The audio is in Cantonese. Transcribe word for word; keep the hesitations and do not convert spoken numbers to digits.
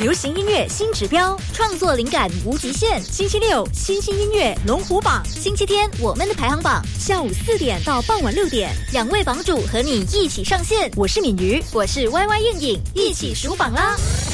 流行音乐新指标，创作灵感无极限。星期六新兴音乐龙虎榜，星期天我们的排行榜，下午四点到傍晚六点，两位榜主和你一起上线。我是敏瑜，我是 Y Y 硬颖，一起数榜啦！